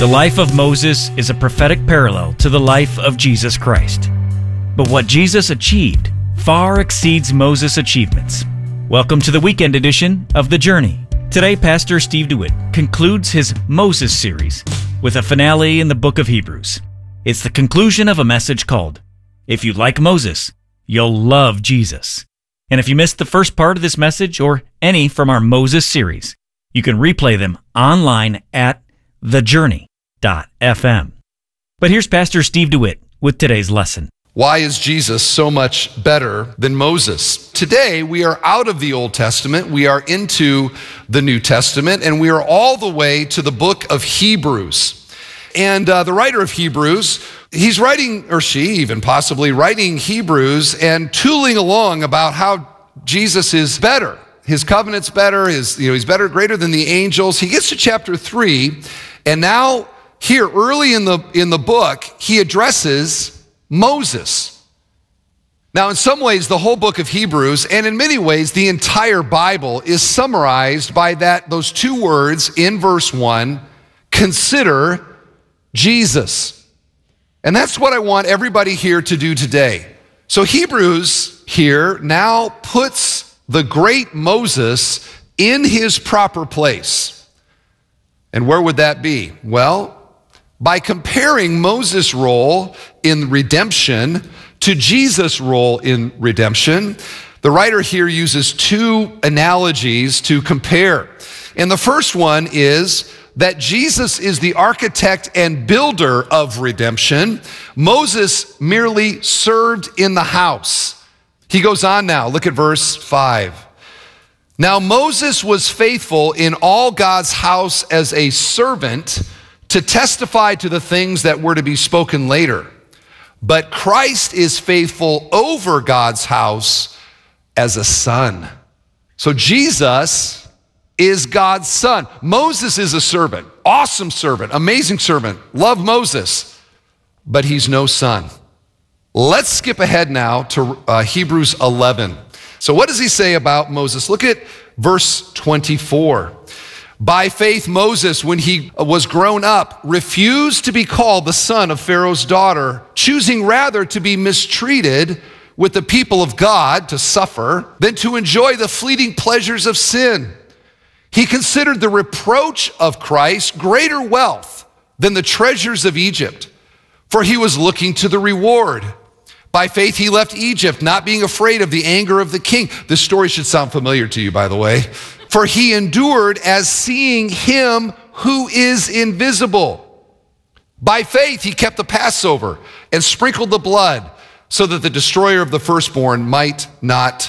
The life of Moses is a prophetic parallel to the life of Jesus Christ. But what Jesus achieved far exceeds Moses' achievements. Welcome to the weekend edition of The Journey. Today, Pastor Steve DeWitt concludes his Moses series with a finale in the book of Hebrews. It's the conclusion of a message called, If You Like Moses, You'll Love Jesus. And if you missed the first part of this message or any from our Moses series, you can replay them online at thejourney.fm. But here's Pastor Steve DeWitt with today's lesson. Why is Jesus so much better than Moses? Today, we are out of the Old Testament, we are into the New Testament, and we are all the way to the book of Hebrews. And the writer of Hebrews, he's writing, or she even possibly, writing Hebrews and tooling along about how Jesus is better. His covenant's better, he's better, greater than the angels. He gets to chapter 3, and now here, early in the book, he addresses Moses. Now, in some ways, the whole book of Hebrews, and in many ways, the entire Bible, is summarized by those two words in verse 1, consider Jesus. And that's what I want everybody here to do today. So Hebrews here now puts the great Moses in his proper place. And where would that be? Well, by comparing Moses' role in redemption to Jesus' role in redemption, the writer here uses two analogies to compare. And the first one is that Jesus is the architect and builder of redemption. Moses merely served in the house. He goes on now, look at verse 5. Now Moses was faithful in all God's house as a servant to testify to the things that were to be spoken later. But Christ is faithful over God's house as a son. So Jesus is God's son. Moses is a servant, awesome servant, amazing servant, love Moses, but he's no son. Let's skip ahead now to Hebrews 11. So what does he say about Moses? Look at verse 24. By faith, Moses, when he was grown up, refused to be called the son of Pharaoh's daughter, choosing rather to be mistreated with the people of God, to suffer, than to enjoy the fleeting pleasures of sin. He considered the reproach of Christ greater wealth than the treasures of Egypt, for he was looking to the reward. By faith, he left Egypt, not being afraid of the anger of the king. This story should sound familiar to you, by the way. For he endured as seeing him who is invisible. By faith, he kept the Passover and sprinkled the blood so that the destroyer of the firstborn might not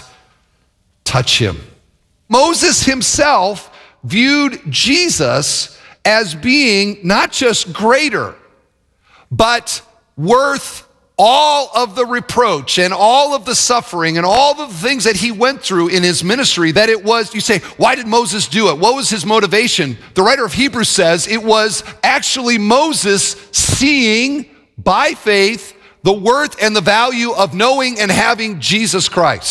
touch him. Moses himself viewed Jesus as being not just greater, but worth all of the reproach and all of the suffering and all of the things that he went through in his ministry, that it was, you say, why did Moses do it? What was his motivation? The writer of Hebrews says it was actually Moses seeing by faith the worth and the value of knowing and having Jesus Christ.